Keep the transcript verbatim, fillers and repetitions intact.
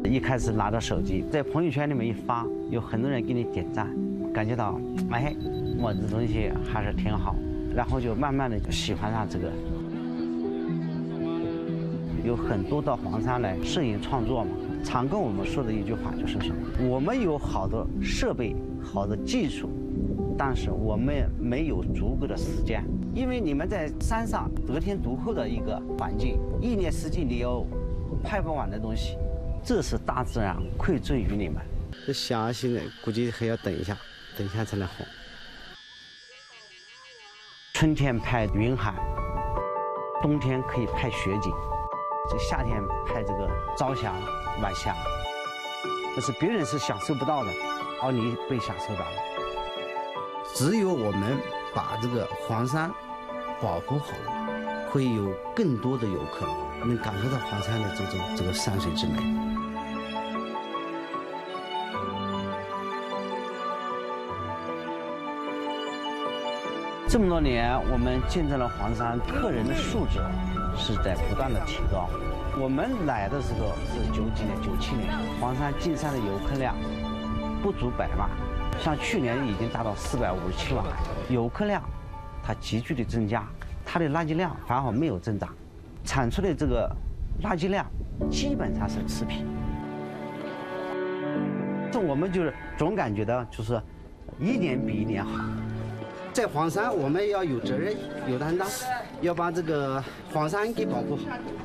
一开始拿着手机在朋友圈里面一发，有很多人给你点赞，感觉到哎，我这东西还是挺好，然后就慢慢的喜欢上这个。有很多到黄山来摄影创作嘛，常跟我们说的一句话就是什么？我们有好的设备、好的技术，但是我们没有足够的时间。因为你们在山上得天独厚的一个环境，一年四季你有拍不完的东西，这是大自然馈赠于你们。这虾现在估计还要等一下，等一下才能红。春天拍云海，冬天可以拍雪景，这夏天拍这个朝霞、晚霞，但是别人是享受不到的，而你被享受到了。只有我们把这个黄山保护好了，会有更多的游客能感受到黄山的这种这个山水之美。这么多年，我们见证了黄山客人的素质是在不断的提高。我们来的时候是九几年、九七年，黄山进山的游客量不足百万，像去年已经达到四百五十七万，游客量它急剧的增加，它的垃圾量反而没有增长，产出的这个垃圾量基本上是持平。这我们就是总感觉到就是一年比一年好。在黄山，我们要有责任、有担当，要把这个黄山给保护好。